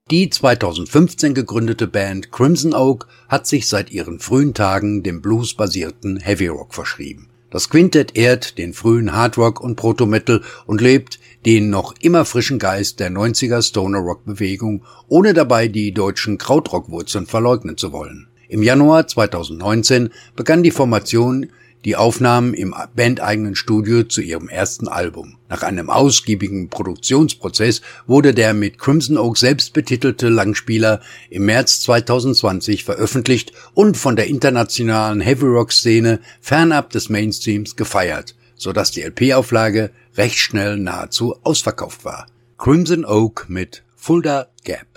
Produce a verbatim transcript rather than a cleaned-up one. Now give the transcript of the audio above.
Die zweitausendfünfzehn gegründete Band Crimson Oak hat sich seit ihren frühen Tagen dem bluesbasierten Heavy Rock verschrieben. Das Quintett ehrt den frühen Hardrock und Proto-Metal und lebt den noch immer frischen Geist der neunziger Stoner-Rock-Bewegung, ohne dabei die deutschen Krautrock-Wurzeln verleugnen zu wollen. Im Januar zweitausendneunzehn begann die Formation die Aufnahmen im bandeigenen Studio zu ihrem ersten Album. Nach einem ausgiebigen Produktionsprozess wurde der mit Crimson Oak selbst betitelte Langspieler im März zweitausendzwanzig veröffentlicht und von der internationalen Heavy-Rock-Szene fernab des Mainstreams gefeiert, sodass die L P-Auflage recht schnell nahezu ausverkauft war. Crimson Oak mit Fulda Gap.